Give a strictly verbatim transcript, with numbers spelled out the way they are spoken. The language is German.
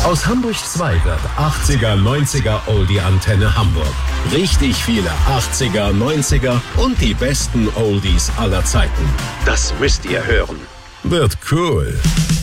Aus Hamburg zwei wird achtziger, neunziger Oldie-Antenne Hamburg. Richtig viele achtziger, neunziger und die besten Oldies aller Zeiten. Das müsst ihr hören. Wird cool.